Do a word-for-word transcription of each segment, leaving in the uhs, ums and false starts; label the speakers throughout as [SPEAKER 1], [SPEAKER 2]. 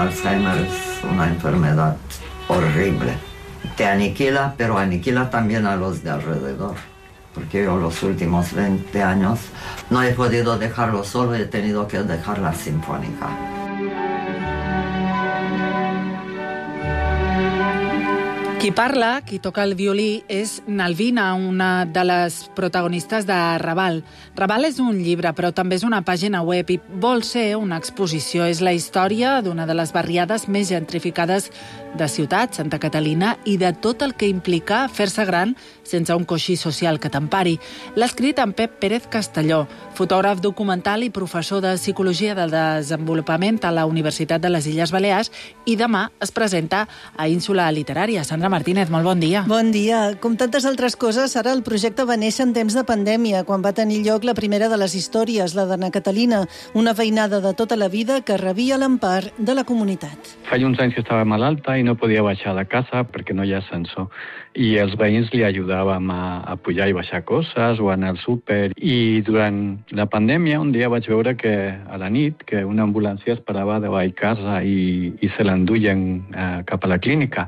[SPEAKER 1] Alzheimer es una enfermedad horrible. Te aniquila, pero aniquila también a los de alrededor. Porque yo los últimos veinte años no he podido dejarlo solo, he tenido que dejar la sinfónica.
[SPEAKER 2] Qui parla, qui toca el violí, és Nalvina, una de les protagonistes de Raval. Raval és un llibre, però també és una pàgina web i vol ser una exposició. És la història d'una de les barriades més gentrificades de ciutat, Santa Catalina, i de tot el que implica fer-se gran sense un coixí social que t'empari. L'ha escrit en Pep Pérez Castelló, fotògraf documental i professor de Psicologia del Desenvolupament a la Universitat de les Illes Balears, i demà es presenta a Ínsula Literària. Sandra Martínez, molt bon dia.
[SPEAKER 3] Bon dia. Com tantes altres coses, ara el projecte va néixer en temps de pandèmia, quan va tenir lloc la primera de les històries, la d'Anna Catalina, una veïnada de tota la vida que rebia l'empart de la comunitat.
[SPEAKER 4] Feia uns anys que estava malalta i no podia baixar de casa perquè no hi ha ascensor. I els veïns li ajudàvem a, a pujar i baixar coses o anar al súper. I durant la pandèmia un dia vaig veure que a la nit que una ambulància es parava davall casa i, i se l'enduien eh, cap a la clínica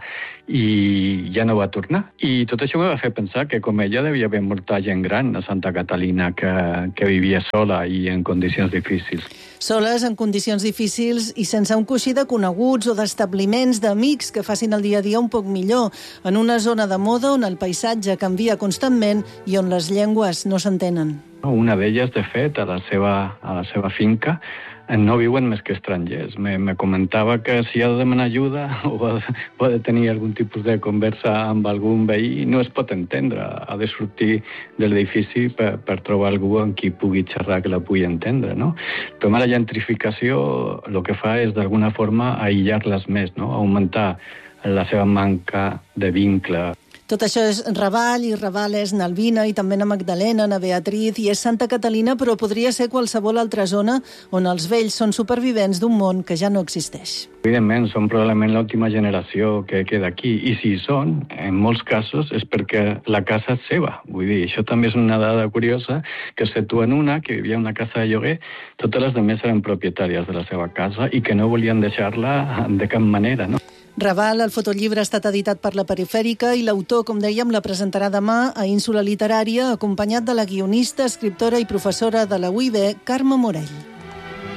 [SPEAKER 4] i ja no va tornar. I tot això em va fer pensar que com ella devia haver molta gent gran a Santa Catalina que, que vivia sola i en condicions difícils.
[SPEAKER 3] Soles, en condicions difícils i sense un coixí de coneguts o d'establiments, d'amics que facin el dia a dia un poc millor, en una zona de moda on el paisatge canvia constantment i on les llengües no s'entenen.
[SPEAKER 4] Una d'elles, de fet, a la seva, a la seva finca, no viuen més que estrangers. Me, me comentava que si ha de demanar ajuda o ha, o ha de tenir algun tipus de conversa amb algun veí, no es pot entendre. Ha de sortir de l'edifici per, per trobar algú amb qui pugui xerrar, que la pugui entendre, no? Però la gentrificació el que fa és d'alguna forma aïllar-les més, no? Augmentar la seva manca de vincle.
[SPEAKER 3] Tot això és Raval, i Raval és Nalvina, i també na Magdalena, na Beatriz, i és Santa Catalina, però podria ser qualsevol altra zona on els vells són supervivents d'un món que ja no existeix.
[SPEAKER 4] Evidentment, són probablement l'última generació que queda aquí, i si hi són, en molts casos, és perquè la casa és seva. Vull dir, això també és una dada curiosa, que es situa en una que vivia en una casa de lloguer, totes les altres eren propietàries de la seva casa i que no volien deixar-la de cap manera, no?
[SPEAKER 3] Raval, el fotollibre, ha estat editat per La Perifèrica i l'autor, com dèiem, la presentarà demà a Ínsula Literària, acompanyat de la guionista, escriptora i professora de la U I B, Carme Morell.